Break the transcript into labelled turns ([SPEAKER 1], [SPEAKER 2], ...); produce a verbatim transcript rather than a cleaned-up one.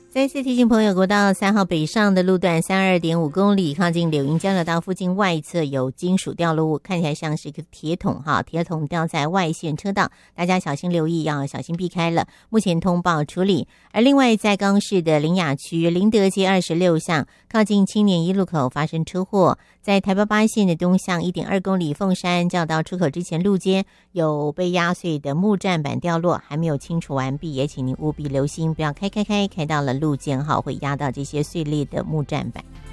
[SPEAKER 1] 再次提醒朋友，国道三号北上的路段三二点五公里，靠近柳营交流道附近外侧有金属掉落物，看起来像是一个铁桶哈，铁桶掉在外线车道，大家小心留意，要小心避开了。目前通报处理。而另外在高雄市的苓雅区林德街二十六巷，靠近青年一路口发生车祸，在台八八线的东向一点二公里凤山交道出口之前路肩有被压碎的木栈板掉落，还没有清除完毕，也请您务必留心，不要开开开开到了路肩哈，会压到这些碎裂的木栈板。